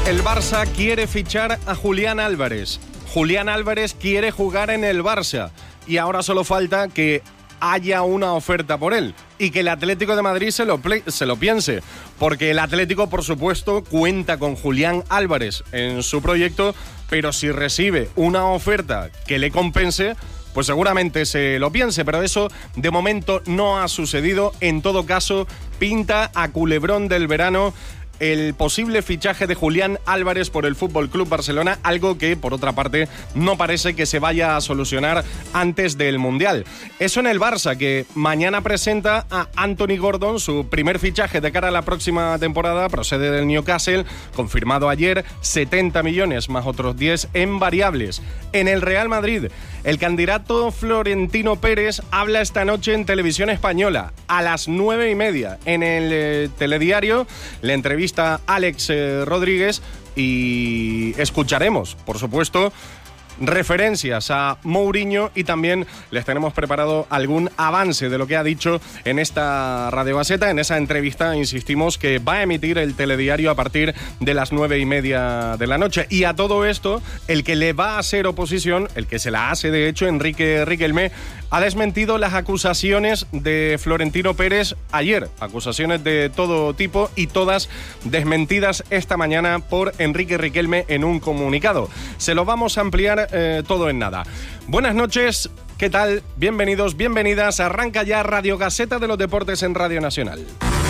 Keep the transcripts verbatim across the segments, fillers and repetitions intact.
El Barça quiere fichar a Julián Álvarez. Julián Álvarez quiere jugar en el Barça y ahora solo falta que haya una oferta por él y que el Atlético de Madrid se lo, ple- se lo piense, porque el Atlético, por supuesto, cuenta con Julián Álvarez en su proyecto, pero si recibe una oferta que le compense, pues seguramente se lo piense, pero eso de momento no ha sucedido. En todo caso, pinta a culebrón del verano el posible fichaje de Julián Álvarez por el F C Barcelona, algo que, por otra parte, no parece que se vaya a solucionar antes del Mundial. Eso en el Barça, que mañana presenta a Anthony Gordon, su primer fichaje de cara a la próxima temporada, procede del Newcastle, confirmado ayer, setenta millones más otros diez en variables. En el Real Madrid, el candidato Florentino Pérez habla esta noche en Televisión Española, a las nueve y media. En el eh, telediario le entrevista Alex eh, Rodríguez y escucharemos, por supuesto, referencias a Mourinho y también les tenemos preparado algún avance de lo que ha dicho en esta Radio Gaceta, en esa entrevista, insistimos, que va a emitir el telediario a partir de las nueve y media de la noche. Y a todo esto, el que le va a hacer oposición, el que se la hace de hecho, Enrique Riquelme, ha desmentido las acusaciones de Florentino Pérez ayer, acusaciones de todo tipo y todas desmentidas esta mañana por Enrique Riquelme en un comunicado. Se lo vamos a ampliar eh, todo en nada. Buenas noches, ¿qué tal? Bienvenidos, bienvenidas. Arranca ya Radio Gaceta de los Deportes en Radio Nacional.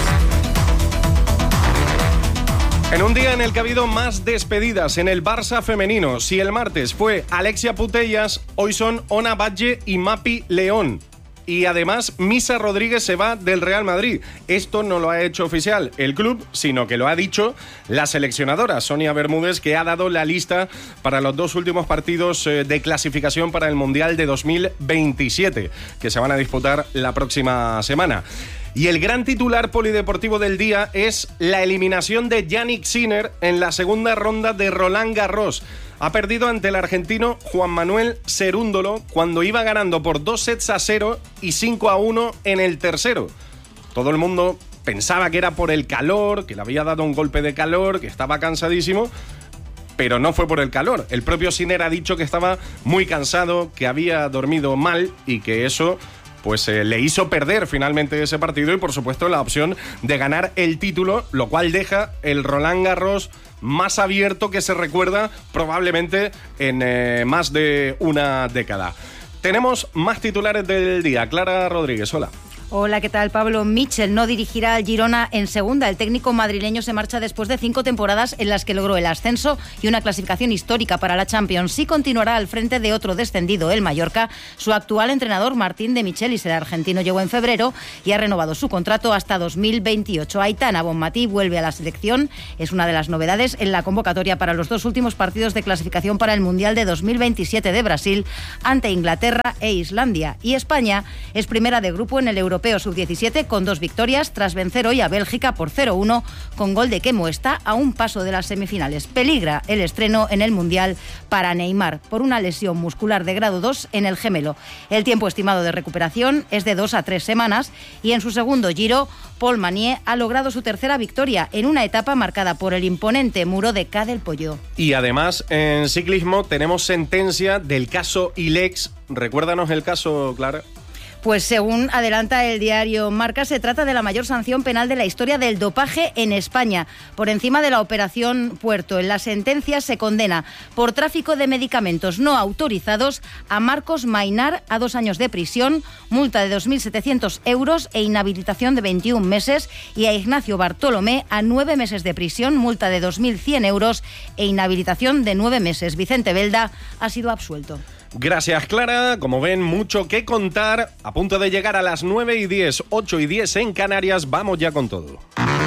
En un día en el que ha habido más despedidas en el Barça femenino. Si el martes fue Alexia Putellas, hoy son Ona Batlle y Mapi León. Y además, Misa Rodríguez se va del Real Madrid. Esto no lo ha hecho oficial el club, sino que lo ha dicho la seleccionadora, Sonia Bermúdez, que ha dado la lista para los dos últimos partidos de clasificación para el Mundial de dos mil veintisiete, que se van a disputar la próxima semana. Y el gran titular polideportivo del día es la eliminación de Yannick Sinner en la segunda ronda de Roland Garros. Ha perdido ante el argentino Juan Manuel Cerúndolo cuando iba ganando por dos sets a cero y cinco a uno en el tercero. Todo el mundo pensaba que era por el calor, que le había dado un golpe de calor, que estaba cansadísimo, pero no fue por el calor. El propio Sinner ha dicho que estaba muy cansado, que había dormido mal y que eso pues eh, le hizo perder finalmente ese partido y, por supuesto, la opción de ganar el título, lo cual deja el Roland Garros más abierto que se recuerda probablemente en eh, más de una década. Tenemos más titulares del día. Clara Rodríguez, hola. Hola, ¿qué tal, Pablo? Michel no dirigirá al Girona en segunda. El técnico madrileño se marcha después de cinco temporadas en las que logró el ascenso y una clasificación histórica para la Champions. Sí continuará al frente de otro descendido, el Mallorca. Su actual entrenador, Martín de Michelis, el argentino, llegó en febrero y ha renovado su contrato hasta dos mil veintiocho. Aitana Bonmatí vuelve a la selección. Es una de las novedades en la convocatoria para los dos últimos partidos de clasificación para el Mundial de dos mil veintisiete de Brasil ante Inglaterra e Islandia. Y España es primera de grupo en el Europeo sub diecisiete con dos victorias tras vencer hoy a Bélgica por cero uno con gol de Kemo. Está a un paso de las semifinales. Peligra el estreno en el Mundial para Neymar por una lesión muscular de grado dos en el gemelo. El tiempo estimado de recuperación es de dos a tres semanas y en su segundo Giro, Paul Manier ha logrado su tercera victoria en una etapa marcada por el imponente muro de Ca del Pollo. Y además, en ciclismo tenemos sentencia del caso Ilex. Recuérdanos el caso, Clara. Pues según adelanta el diario Marca, se trata de la mayor sanción penal de la historia del dopaje en España, por encima de la Operación Puerto. En la sentencia se condena por tráfico de medicamentos no autorizados a Marcos Mainar a dos años de prisión, multa de dos mil setecientos euros e inhabilitación de veintiún meses, y a Ignacio Bartolomé a nueve meses de prisión, multa de dos mil cien euros e inhabilitación de nueve meses. Vicente Belda ha sido absuelto. Gracias, Clara. Como ven, mucho que contar. A punto de llegar a las nueve y diez, ocho y diez en Canarias. Vamos ya con todo.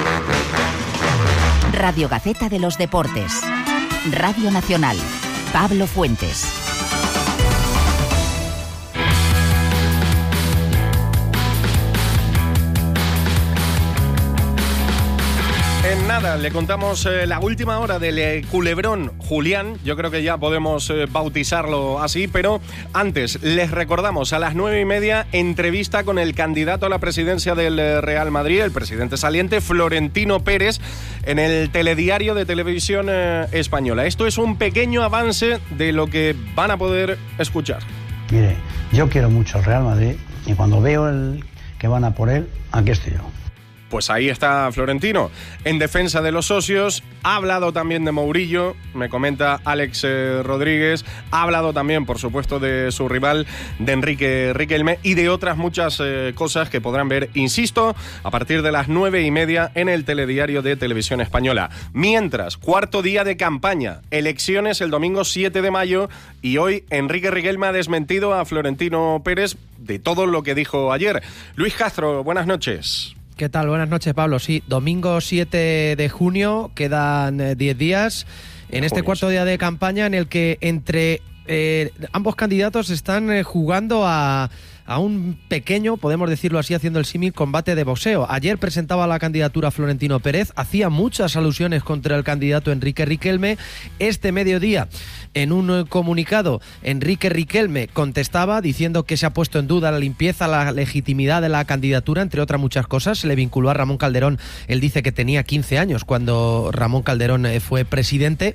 Radio Gaceta de los Deportes. Radio Nacional. Pablo Fuentes. En nada, le contamos eh, la última hora del eh, culebrón Julián. Yo creo que ya podemos eh, bautizarlo así, pero antes les recordamos a las nueve y media entrevista con el candidato a la presidencia del eh, Real Madrid, el presidente saliente, Florentino Pérez, en el telediario de Televisión eh, Española. Esto es un pequeño avance de lo que van a poder escuchar. Mire, yo quiero mucho al Real Madrid y cuando veo el que van a por él, aquí estoy yo. Pues ahí está Florentino, en defensa de los socios. Ha hablado también de Mourinho, me comenta Alex eh, Rodríguez. Ha hablado también, por supuesto, de su rival, de Enrique Riquelme, y de otras muchas eh, cosas que podrán ver, insisto, a partir de las nueve y media en el telediario de Televisión Española. Mientras, cuarto día de campaña, elecciones el domingo siete de mayo, y hoy Enrique Riquelme ha desmentido a Florentino Pérez de todo lo que dijo ayer. Luis Castro, buenas noches. ¿Qué tal? Buenas noches, Pablo. Sí, domingo siete de junio, quedan diez eh, días en este cuarto día de campaña en el que entre eh, ambos candidatos están eh, jugando a, a un pequeño, podemos decirlo así, haciendo el símil, combate de boxeo. Ayer presentaba la candidatura Florentino Pérez, hacía muchas alusiones contra el candidato Enrique Riquelme. Este mediodía, en un comunicado, Enrique Riquelme contestaba diciendo que se ha puesto en duda la limpieza, la legitimidad de la candidatura, entre otras muchas cosas. Se le vinculó a Ramón Calderón. Él dice que tenía quince años cuando Ramón Calderón fue presidente.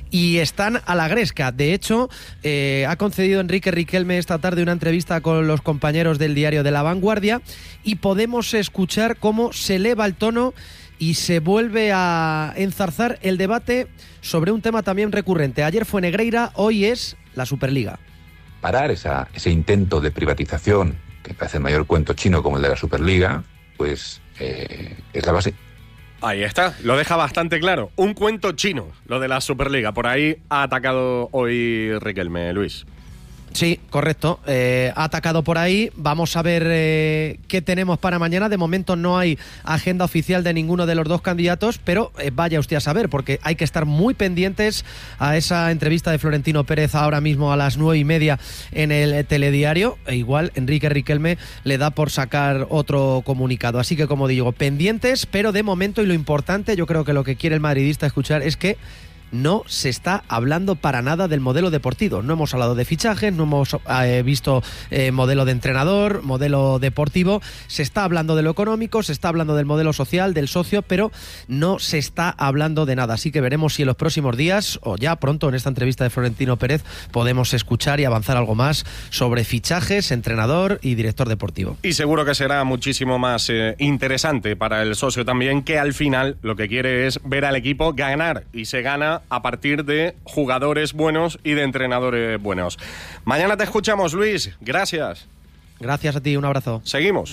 Y están a la gresca. De hecho, eh, ha concedido Enrique Riquelme esta tarde una entrevista con los compañeros del diario de La Vanguardia y podemos escuchar cómo se eleva el tono y se vuelve a enzarzar el debate sobre un tema también recurrente. Ayer fue Negreira, hoy es la Superliga. Parar esa, ese intento de privatización, que parece el mayor cuento chino como el de la Superliga, pues eh, es la base. Ahí está, lo deja bastante claro. Un cuento chino, lo de la Superliga. Por ahí ha atacado hoy Riquelme, Luis. Sí, correcto. Eh, ha atacado por ahí. Vamos a ver eh, qué tenemos para mañana. De momento no hay agenda oficial de ninguno de los dos candidatos, pero eh, vaya usted a saber, porque hay que estar muy pendientes a esa entrevista de Florentino Pérez ahora mismo a las nueve y media en el telediario. E igual Enrique Riquelme le da por sacar otro comunicado. Así que, como digo, pendientes, pero de momento, y lo importante, yo creo que lo que quiere el madridista escuchar es que no se está hablando para nada del modelo deportivo. No hemos hablado de fichajes, no hemos eh, visto eh, modelo de entrenador, modelo deportivo. Se está hablando de lo económico, se está hablando del modelo social, del socio, pero no se está hablando de nada. Así que veremos si en los próximos días, o ya pronto en esta entrevista de Florentino Pérez, podemos escuchar y avanzar algo más sobre fichajes, entrenador y director deportivo. Y seguro que será muchísimo más eh, interesante para el socio también, que al final lo que quiere es ver al equipo ganar, y se gana a partir de jugadores buenos y de entrenadores buenos. Mañana te escuchamos, Luis. Gracias. Gracias a ti, un abrazo. Seguimos.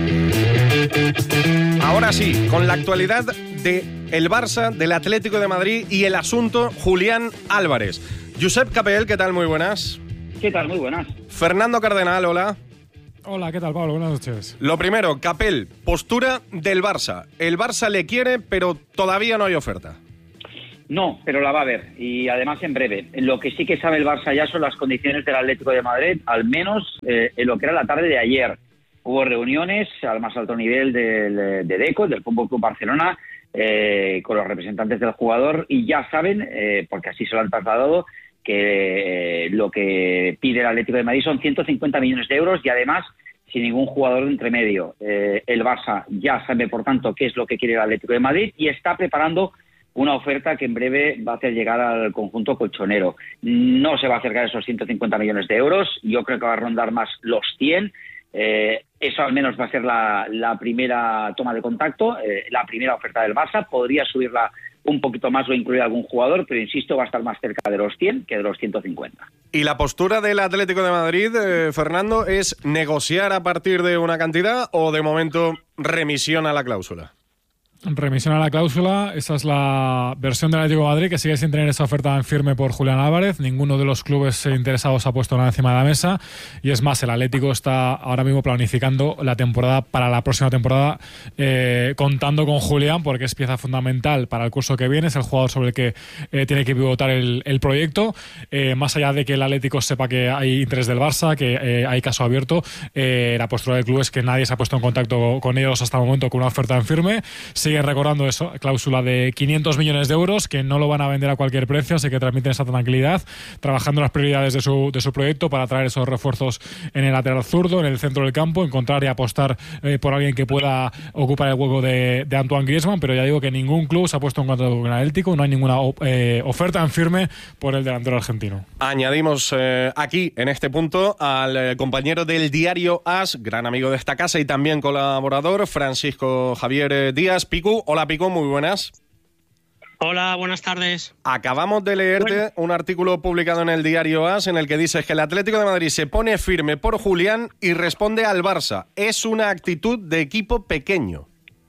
Ahora sí, con la actualidad de el Barça, del Atlético de Madrid y el asunto Julián Álvarez. Josep Capell, ¿qué tal? Muy buenas. ¿Qué tal? Muy buenas. Fernando Cardenal, hola. Hola, ¿qué tal, Pablo? Buenas noches. Lo primero, Capell, postura del Barça. El Barça le quiere, pero todavía no hay oferta. No, pero la va a haber, y además en breve. Lo que sí que sabe el Barça ya son las condiciones del Atlético de Madrid, al menos eh, en lo que era la tarde de ayer. Hubo reuniones al más alto nivel del, de Deco, del Fútbol Club Barcelona, eh, con los representantes del jugador, y ya saben, eh, porque así se lo han trasladado, que eh, lo que pide el Atlético de Madrid son ciento cincuenta millones de euros y además sin ningún jugador de entremedio. Eh, el Barça ya sabe, por tanto, qué es lo que quiere el Atlético de Madrid y está preparando una oferta que en breve va a hacer llegar al conjunto colchonero. No se va a acercar a esos ciento cincuenta millones de euros, yo creo que va a rondar más los cien. Eh, eso al menos va a ser la, la primera toma de contacto, eh, la primera oferta del Barça. Podría subirla un poquito más o incluir algún jugador, pero insisto, va a estar más cerca de los cien que de los ciento cincuenta. ¿Y la postura del Atlético de Madrid, eh, Fernando, es negociar a partir de una cantidad o de momento remisión a la cláusula? Remisión a la cláusula, esa es la versión del Atlético de Madrid, que sigue sin tener esa oferta en firme por Julián Álvarez. Ninguno de los clubes interesados ha puesto nada encima de la mesa, y es más, el Atlético está ahora mismo planificando la temporada para la próxima temporada, eh, contando con Julián, porque es pieza fundamental para el curso que viene, es el jugador sobre el que eh, tiene que pivotar el, el proyecto. Eh, más allá de que el Atlético sepa que hay interés del Barça, que eh, hay caso abierto, eh, la postura del club es que nadie se ha puesto en contacto con ellos hasta el momento con una oferta en firme. Sí siguen recordando eso, cláusula de quinientos millones de euros, que no lo van a vender a cualquier precio, así que transmiten esa tranquilidad, trabajando las prioridades de su, de su proyecto para traer esos refuerzos en el lateral zurdo, en el centro del campo, encontrar y apostar eh, por alguien que pueda ocupar el hueco de, de Antoine Griezmann, pero ya digo que ningún club se ha puesto en contacto con el Atlético, no hay ninguna eh, oferta en firme por el delantero argentino. Añadimos eh, aquí, en este punto, al eh, compañero del diario AS, gran amigo de esta casa y también colaborador, Francisco Javier Díaz. Picu, hola Picu, muy buenas. Hola, buenas tardes. Acabamos de leerte bueno. un artículo publicado en el diario AS en el que dices que el Atlético de Madrid se pone firme por Julián y responde al Barça. Es una actitud de equipo pequeño.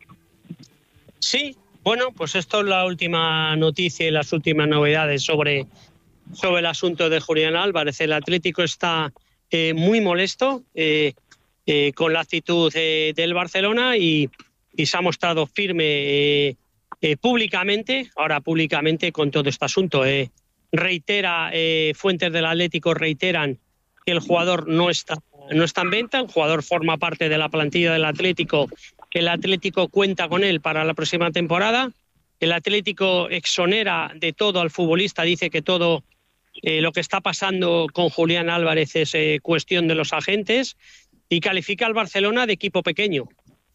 Sí, bueno, pues esto es la última noticia y las últimas novedades sobre, sobre el asunto de Julián Álvarez. El Atlético está eh, muy molesto eh, eh, con la actitud eh, del Barcelona y, y se ha mostrado firme eh, Eh, públicamente, ahora públicamente con todo este asunto. Eh, reitera, eh, fuentes del Atlético reiteran que el jugador no está, no está en venta, el jugador forma parte de la plantilla del Atlético, que el Atlético cuenta con él para la próxima temporada. El Atlético exonera de todo al futbolista, dice que todo eh, lo que está pasando con Julián Álvarez es eh, cuestión de los agentes y califica al Barcelona de equipo pequeño.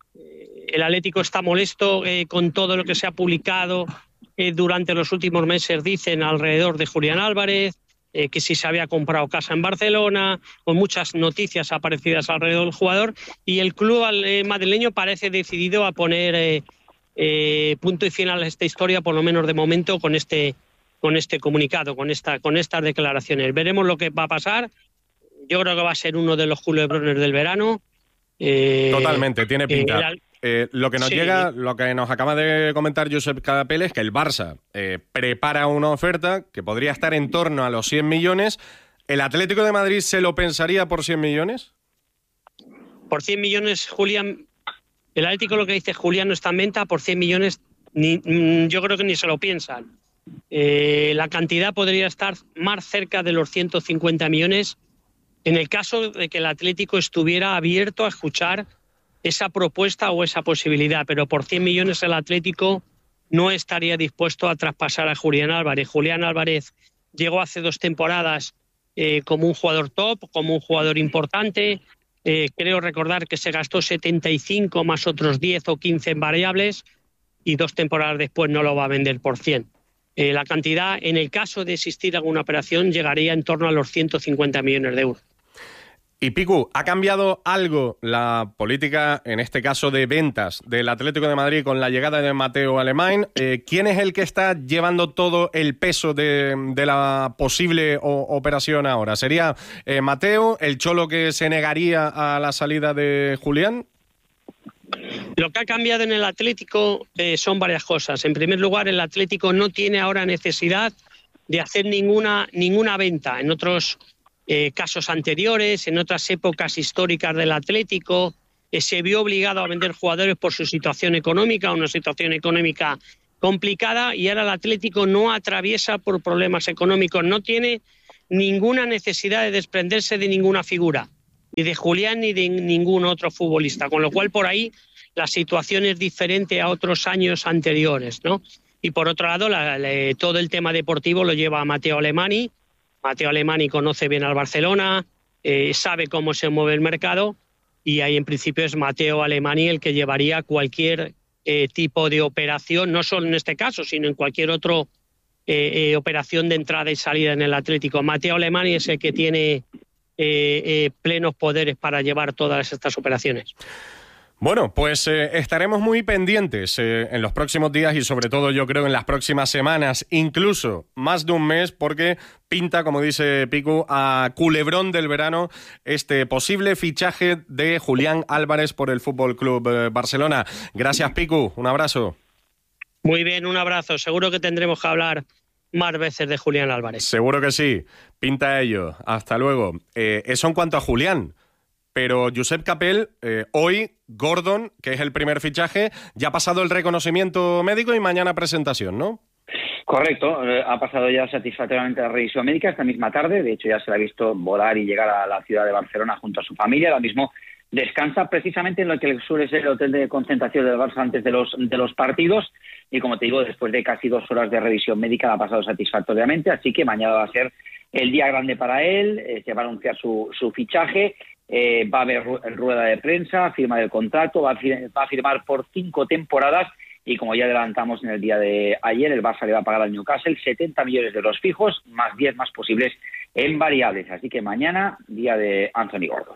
El Atlético está molesto eh, con todo lo que se ha publicado eh, durante los últimos meses, dicen, alrededor de Julián Álvarez, eh, que si se había comprado casa en Barcelona, con muchas noticias aparecidas alrededor del jugador, y el club eh, madrileño parece decidido a poner eh, eh, punto y final a esta historia, por lo menos de momento, con este, con este comunicado, con, esta, con estas declaraciones. Veremos lo que va a pasar. Yo creo que va a ser uno de los culebrones del verano. Eh, Totalmente, tiene pinta. Eh, el, Eh, lo que nos sí. llega, lo que nos acaba de comentar Josep Capel es que el Barça eh, prepara una oferta que podría estar en torno a los cien millones. ¿El Atlético de Madrid se lo pensaría por cien millones? Por cien millones, Julián. El Atlético lo que dice, Julián no está en venta, por cien millones ni, yo creo que ni se lo piensan. Eh, la cantidad podría estar más cerca de los ciento cincuenta millones en el caso de que el Atlético estuviera abierto a escuchar esa propuesta o esa posibilidad, pero por cien millones el Atlético no estaría dispuesto a traspasar a Julián Álvarez. Julián Álvarez llegó hace dos temporadas eh, como un jugador top, como un jugador importante. Eh, creo recordar que se gastó setenta y cinco más otros diez o quince en variables y dos temporadas después no lo va a vender por cien. Eh, la cantidad, en el caso de existir alguna operación, llegaría en torno a los ciento cincuenta millones de euros. Y Picu, ¿ha cambiado algo la política, en este caso de ventas, del Atlético de Madrid con la llegada de Mateo Alemán? Eh, ¿Quién es el que está llevando todo el peso de, de la posible o, operación ahora? ¿Sería eh, Mateo, el Cholo que se negaría a la salida de Julián? Lo que ha cambiado en el Atlético eh, son varias cosas. En primer lugar, el Atlético no tiene ahora necesidad de hacer ninguna, ninguna venta. En otros Eh, casos anteriores, en otras épocas históricas del Atlético, eh, se vio obligado a vender jugadores por su situación económica, una situación económica complicada, y ahora el Atlético no atraviesa por problemas económicos, no tiene ninguna necesidad de desprenderse de ninguna figura, ni de Julián ni de ningún otro futbolista, con lo cual por ahí la situación es diferente a otros años anteriores, ¿no? Y por otro lado, la, la, todo el tema deportivo lo lleva a Mateo Alemany. Mateo Alemany conoce bien al Barcelona, eh, sabe cómo se mueve el mercado y ahí en principio es Mateo Alemany el que llevaría cualquier eh, tipo de operación, no solo en este caso, sino en cualquier otra eh, eh, operación de entrada y salida en el Atlético. Mateo Alemany es el que tiene eh, eh, plenos poderes para llevar todas estas operaciones. Bueno, pues eh, estaremos muy pendientes eh, en los próximos días y sobre todo yo creo en las próximas semanas, incluso más de un mes, porque pinta, como dice Picu, a culebrón del verano este posible fichaje de Julián Álvarez por el Fútbol Club eh, Barcelona. Gracias, Picu, un abrazo. Muy bien, un abrazo. Seguro que tendremos que hablar más veces de Julián Álvarez. Seguro que sí. Pinta a ello. Hasta luego. Eh, eso en cuanto a Julián. Pero Josep Capel, eh, hoy Gordon, que es el primer fichaje, ya ha pasado el reconocimiento médico y mañana presentación, ¿no? Correcto, eh, ha pasado ya satisfactoriamente la revisión médica esta misma tarde. De hecho, ya se le ha visto volar y llegar a la ciudad de Barcelona junto a su familia. Ahora mismo descansa precisamente en lo que suele ser el hotel de concentración del Barça antes de los, de los partidos, y como te digo, después de casi dos horas de revisión médica la ha pasado satisfactoriamente, así que mañana va a ser el día grande para él, eh, se va a anunciar su, su fichaje, eh, va a haber ru- rueda de prensa, firma del contrato, va a, fir- va a firmar por cinco temporadas, y como ya adelantamos en el día de ayer, el Barça le va a pagar al Newcastle setenta millones de euros fijos, más diez más posibles en variables. Así que mañana, día de Anthony Gordon.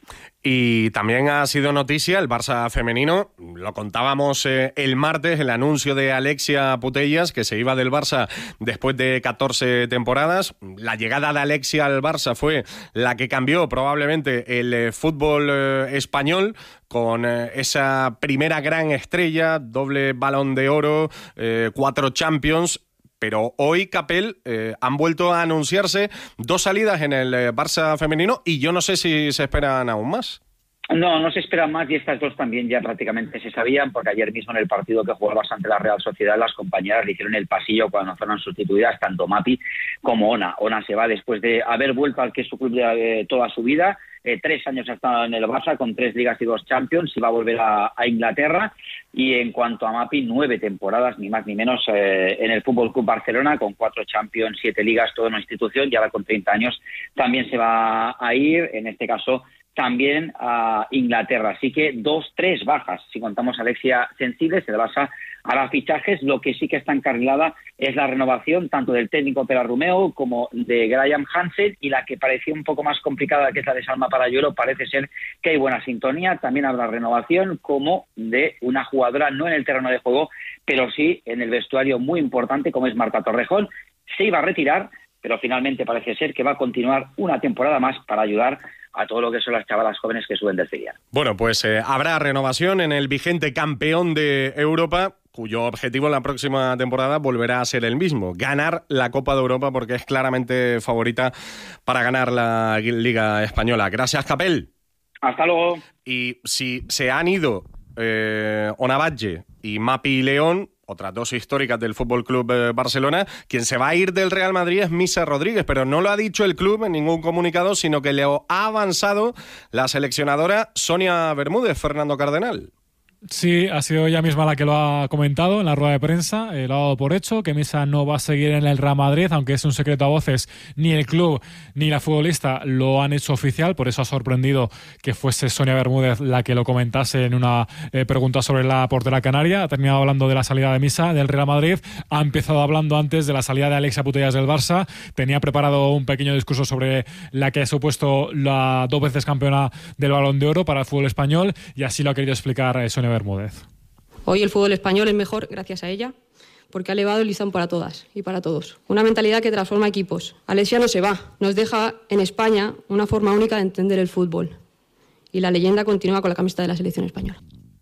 Y también ha sido noticia el Barça femenino, lo contábamos eh, el martes, el anuncio de Alexia Putellas, que se iba del Barça después de catorce temporadas. La llegada de Alexia al Barça fue la que cambió probablemente el eh, fútbol eh, español, con eh, esa primera gran estrella, doble Balón de Oro, eh, cuatro Champions. Pero hoy, Capel, eh, han vuelto a anunciarse dos salidas en el eh, Barça femenino y yo no sé si se esperan aún más. No, no se esperan más, y estas dos también ya prácticamente se sabían, porque ayer mismo en el partido que jugaba ante la Real Sociedad, las compañeras le hicieron el pasillo cuando fueron sustituidas tanto Mapi como Ona. Ona se va después de haber vuelto al que es su club de eh, toda su vida. Eh, tres años ha estado en el Barça con tres ligas y dos Champions, y va a volver a, a Inglaterra. Y en cuanto a Mapi, nueve temporadas, ni más ni menos, eh, en el Fútbol Club Barcelona, con cuatro Champions, siete ligas, toda una institución, y ahora con treinta años también se va a ir, en este caso también a Inglaterra. Así que dos, tres bajas, si contamos a Alexia Sensibles. El Barça hará fichajes. Lo que sí que está encarrilada es la renovación tanto del técnico Pere Romeu como de Graham Hansen, y la que parecía un poco más complicada, que es la de Salma Parayuelo, parece ser que hay buena sintonía. También habrá renovación como de una jugadora, no en el terreno de juego, pero sí en el vestuario, muy importante, como es Marta Torrejón. Se iba a retirar, pero finalmente parece ser que va a continuar una temporada más para ayudar a todo lo que son las chavalas jóvenes que suben del filial. Bueno, pues eh, habrá renovación en el vigente campeón de Europa, cuyo objetivo en la próxima temporada volverá a ser el mismo: ganar la Copa de Europa, porque es claramente favorita para ganar la Liga Española. Gracias, Capel. Hasta luego. Y si se han ido eh, Ona Batlle y Mapi León, otras dos históricas del Fútbol Club Barcelona, quien se va a ir del Real Madrid es Misa Rodríguez, pero no lo ha dicho el club en ningún comunicado, sino que le ha avanzado la seleccionadora Sonia Bermúdez, Fernando Cardenal. Sí, ha sido ella misma la que lo ha comentado en la rueda de prensa, eh, lo ha dado por hecho, que Misa no va a seguir en el Real Madrid, aunque es un secreto a voces. Ni el club ni la futbolista lo han hecho oficial, por eso ha sorprendido que fuese Sonia Bermúdez la que lo comentase en una eh, pregunta sobre la portera canaria. Ha terminado hablando de la salida de Misa del Real Madrid, ha empezado hablando antes de la salida de Alexia Putellas del Barça, tenía preparado un pequeño discurso sobre la que ha supuesto la dos veces campeona del Balón de Oro para el fútbol español, y así lo ha querido explicar eh, Sonia Bermúdez. Hoy el fútbol español es mejor gracias a ella, porque ha elevado el listón para todas y para todos. Una mentalidad que transforma equipos. Alexia no se va, nos deja en España una forma única de entender el fútbol. Y la leyenda continúa con la camiseta de la selección española.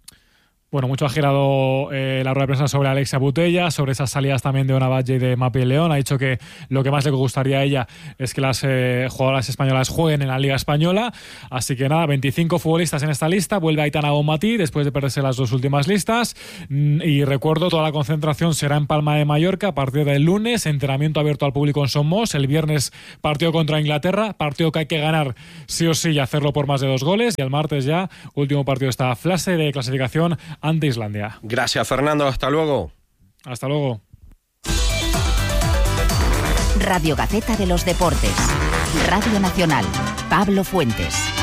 Bueno, mucho ha girado eh, la rueda de prensa sobre Alexia Putellas, sobre esas salidas también de Ona Batlle y de Mapi León. Ha dicho que lo que más le gustaría a ella es que las eh, jugadoras españolas jueguen en la Liga Española. Así que nada, veinticinco futbolistas en esta lista. Vuelve Aitana Bonmatí después de perderse las dos últimas listas. Y recuerdo, toda la concentración será en Palma de Mallorca a partir del lunes. Entrenamiento abierto al público en Somos. El viernes partido contra Inglaterra. Partido que hay que ganar sí o sí y hacerlo por más de dos goles. Y el martes ya, último partido de esta fase de clasificación ante Islandia. Gracias, Fernando. Hasta luego. Hasta luego. Radio Gaceta de los Deportes. Radio Nacional. Pablo Fuentes.